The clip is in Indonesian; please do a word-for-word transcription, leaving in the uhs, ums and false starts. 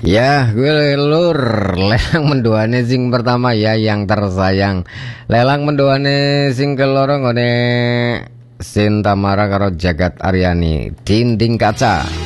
Ya, gue lur lelang mendoane sing pertama ya yang tersayang. Lelang mendoane sing keloro ngone Sinta Mara karo Jagat Aryani, Dinding Kaca.